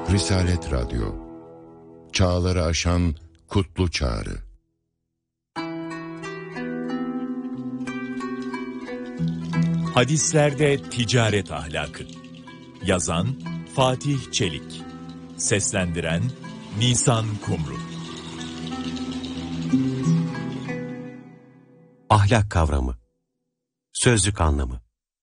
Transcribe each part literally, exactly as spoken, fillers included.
Risalet Radyo, çağları aşan kutlu çağrı. Hadislerde ticaret ahlakı. Yazan Fatih Çelik. Seslendiren Nisan Kumru. Ahlak kavramı. Sözlük anlamı.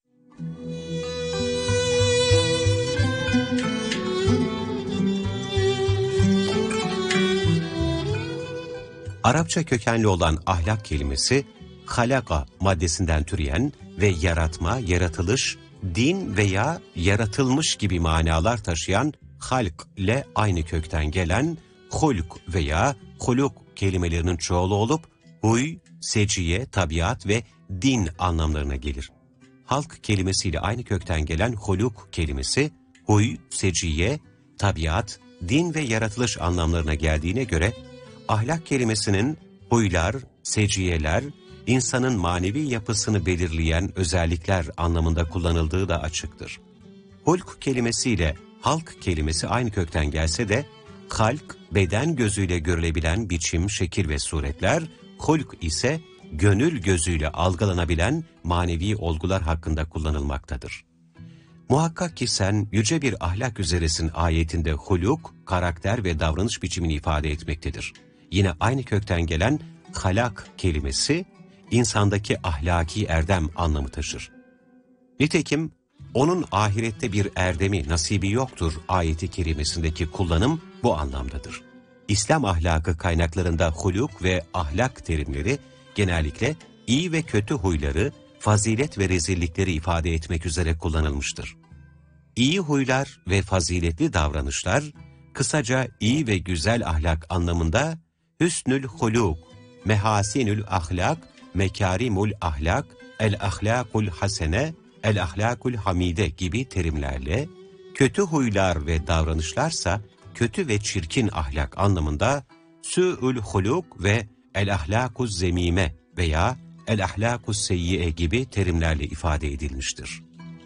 Arapça kökenli olan ahlak kelimesi, halaka maddesinden türeyen ve yaratma, yaratılış, din veya yaratılmış gibi manalar taşıyan halk ile aynı kökten gelen hulk veya huluk kelimelerinin çoğulu olup, huy, seciye, tabiat ve din anlamlarına gelir. Halk kelimesiyle aynı kökten gelen huluk kelimesi, huy, seciye, tabiat, din ve yaratılış anlamlarına geldiğine göre, ahlak kelimesinin huylar, seciyeler, insanın manevi yapısını belirleyen özellikler anlamında kullanıldığı da açıktır. Hulk kelimesiyle halk kelimesi aynı kökten gelse de, halk, beden gözüyle görülebilen biçim, şekil ve suretler, hulk ise gönül gözüyle algılanabilen manevi olgular hakkında kullanılmaktadır. Muhakkak ki sen yüce bir ahlak üzeresin ayetinde huluk, karakter ve davranış biçimini ifade etmektedir. Yine aynı kökten gelen halak kelimesi, insandaki ahlaki erdem anlamı taşır. Nitekim, onun ahirette bir erdemi, nasibi yoktur ayeti kerimesindeki kullanım bu anlamdadır. İslam ahlakı kaynaklarında huluk ve ahlak terimleri genellikle iyi ve kötü huyları, fazilet ve rezillikleri ifade etmek üzere kullanılmıştır. İyi huylar ve faziletli davranışlar, kısaca iyi ve güzel ahlak anlamında hüsnül huluk, mehasinül ahlak, mekarimul ahlak, el ahlakul hasene, el ahlakul hamide gibi terimlerle, kötü huylar ve davranışlarsa kötü ve çirkin ahlak anlamında su'ül huluk ve el ahlakuz zemime veya el ahlakuz seyyiye gibi terimlerle ifade edilmiştir.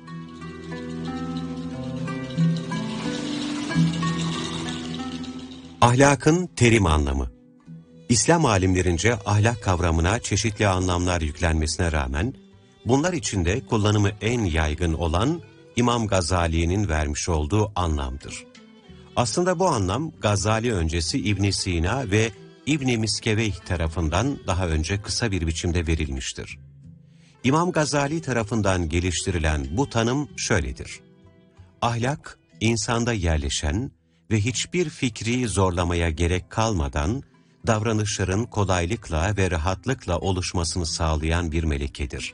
Ahlakın terim anlamı. İslam alimlerince ahlak kavramına çeşitli anlamlar yüklenmesine rağmen, bunlar içinde kullanımı en yaygın olan İmam Gazali'nin vermiş olduğu anlamdır. Aslında bu anlam Gazali öncesi İbn Sina ve İbn Miskeveyh tarafından daha önce kısa bir biçimde verilmiştir. İmam Gazali tarafından geliştirilen bu tanım şöyledir: ahlak, insanda yerleşen ve hiçbir fikri zorlamaya gerek kalmadan, davranışların kolaylıkla ve rahatlıkla oluşmasını sağlayan bir melekedir.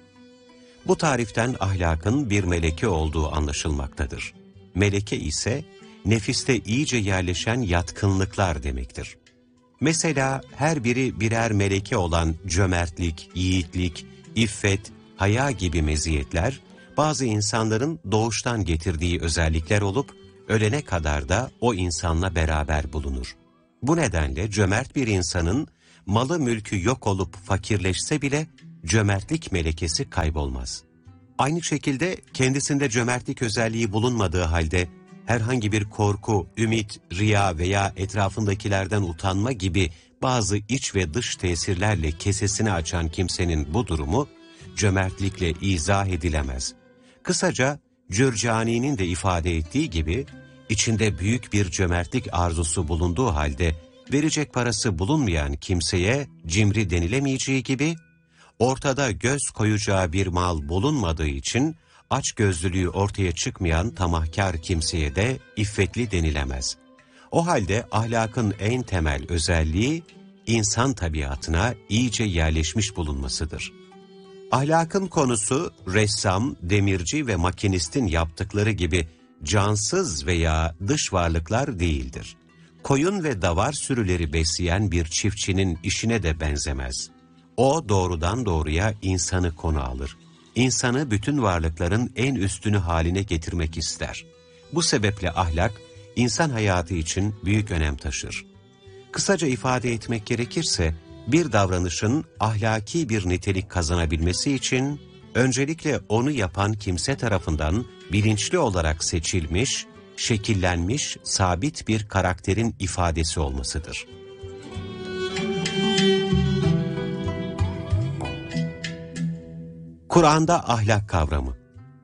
Bu tariften ahlakın bir meleke olduğu anlaşılmaktadır. Meleke ise nefiste iyice yerleşen yatkınlıklar demektir. Mesela her biri birer meleke olan cömertlik, yiğitlik, iffet, haya gibi meziyetler, bazı insanların doğuştan getirdiği özellikler olup, ölene kadar da o insanla beraber bulunur. Bu nedenle cömert bir insanın malı mülkü yok olup fakirleşse bile cömertlik melekesi kaybolmaz. Aynı şekilde kendisinde cömertlik özelliği bulunmadığı halde herhangi bir korku, ümit, riya veya etrafındakilerden utanma gibi bazı iç ve dış tesirlerle kesesini açan kimsenin bu durumu cömertlikle izah edilemez. Kısaca Cürcani'nin de ifade ettiği gibi, içinde büyük bir cömertlik arzusu bulunduğu halde verecek parası bulunmayan kimseye cimri denilemeyeceği gibi, ortada göz koyacağı bir mal bulunmadığı için açgözlülüğü ortaya çıkmayan tamahkar kimseye de iffetli denilemez. O halde ahlakın en temel özelliği insan tabiatına iyice yerleşmiş bulunmasıdır. Ahlakın konusu ressam, demirci ve makinistin yaptıkları gibi cansız veya dış varlıklar değildir. Koyun ve davar sürüleri besleyen bir çiftçinin işine de benzemez. O doğrudan doğruya insanı konu alır. İnsanı bütün varlıkların en üstünü haline getirmek ister. Bu sebeple ahlak, insan hayatı için büyük önem taşır. Kısaca ifade etmek gerekirse, bir davranışın ahlaki bir nitelik kazanabilmesi için, öncelikle onu yapan kimse tarafından bilinçli olarak seçilmiş, şekillenmiş, sabit bir karakterin ifadesi olmasıdır. Kur'an'da ahlak kavramı.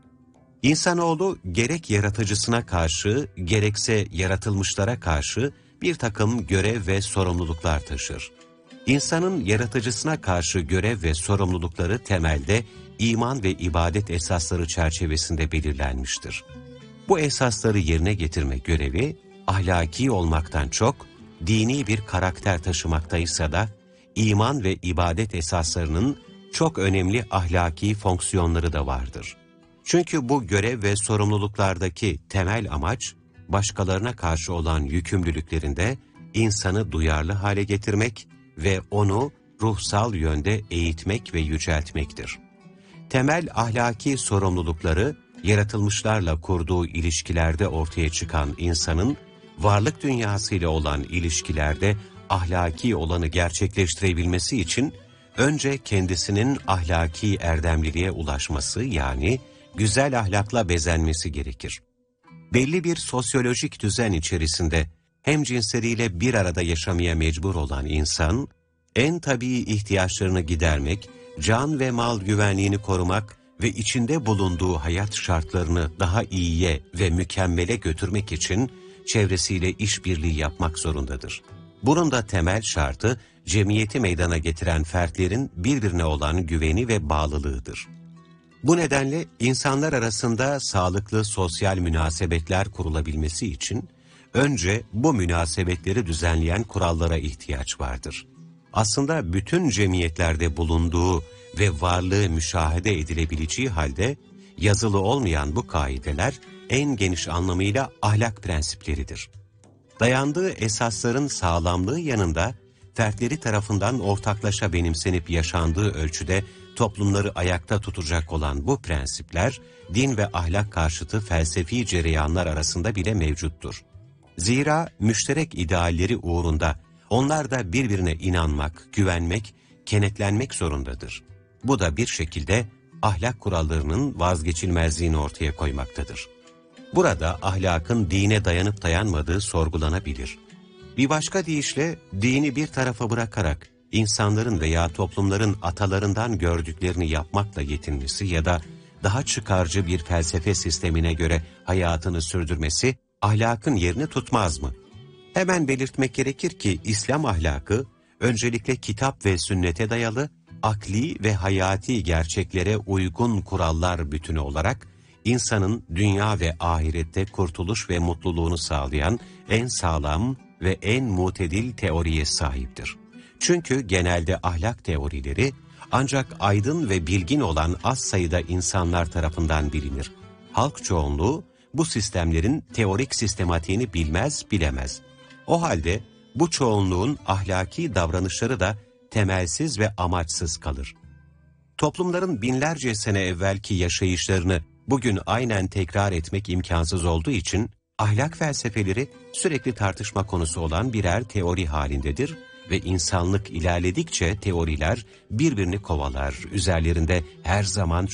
İnsanoğlu gerek yaratıcısına karşı, gerekse yaratılmışlara karşı bir takım görev ve sorumluluklar taşır. İnsanın yaratıcısına karşı görev ve sorumlulukları temelde iman ve ibadet esasları çerçevesinde belirlenmiştir. Bu esasları yerine getirme görevi, ahlaki olmaktan çok, dini bir karakter taşımaktaysa da, iman ve ibadet esaslarının çok önemli ahlaki fonksiyonları da vardır. Çünkü bu görev ve sorumluluklardaki temel amaç, başkalarına karşı olan yükümlülüklerinde insanı duyarlı hale getirmek ve onu ruhsal yönde eğitmek ve yüceltmektir. Temel ahlaki sorumlulukları, yaratılmışlarla kurduğu ilişkilerde ortaya çıkan insanın, varlık dünyasıyla olan ilişkilerde ahlaki olanı gerçekleştirebilmesi için, önce kendisinin ahlaki erdemliliğe ulaşması yani güzel ahlakla bezenmesi gerekir. Belli bir sosyolojik düzen içerisinde hemcinsleriyle bir arada yaşamaya mecbur olan insan, en tabii ihtiyaçlarını gidermek, can ve mal güvenliğini korumak ve içinde bulunduğu hayat şartlarını daha iyiye ve mükemmele götürmek için çevresiyle işbirliği yapmak zorundadır. Bunun da temel şartı, cemiyeti meydana getiren fertlerin birbirine olan güveni ve bağlılığıdır. Bu nedenle insanlar arasında sağlıklı sosyal münasebetler kurulabilmesi için önce bu münasebetleri düzenleyen kurallara ihtiyaç vardır. Aslında bütün cemiyetlerde bulunduğu ve varlığı müşahede edilebileceği halde yazılı olmayan bu kaideler en geniş anlamıyla ahlak prensipleridir. Dayandığı esasların sağlamlığı yanında fertleri tarafından ortaklaşa benimsenip yaşandığı ölçüde toplumları ayakta tutacak olan bu prensipler, din ve ahlak karşıtı felsefi cereyanlar arasında bile mevcuttur. Zira müşterek idealleri uğrunda onlar da birbirine inanmak, güvenmek, kenetlenmek zorundadır. Bu da bir şekilde ahlak kurallarının vazgeçilmezliğini ortaya koymaktadır. Burada ahlakın dine dayanıp dayanmadığı sorgulanabilir. Bir başka deyişle dini bir tarafa bırakarak insanların veya toplumların atalarından gördüklerini yapmakla yetinmesi ya da daha çıkarcı bir felsefe sistemine göre hayatını sürdürmesi ahlakın yerini tutmaz mı? Hemen belirtmek gerekir ki İslam ahlakı öncelikle kitap ve sünnete dayalı, akli ve hayati gerçeklere uygun kurallar bütünü olarak insanın dünya ve ahirette kurtuluş ve mutluluğunu sağlayan en sağlam ve en mutedil teoriye sahiptir. Çünkü genelde ahlak teorileri ancak aydın ve bilgin olan az sayıda insanlar tarafından bilinir. Halk çoğunluğu bu sistemlerin teorik sistematiğini bilmez, bilemez. O halde bu çoğunluğun ahlaki davranışları da temelsiz ve amaçsız kalır. Toplumların binlerce sene evvelki yaşayışlarını bugün aynen tekrar etmek imkansız olduğu için ahlak felsefeleri sürekli tartışma konusu olan birer teori halindedir ve insanlık ilerledikçe teoriler birbirini kovalar, üzerlerinde her zaman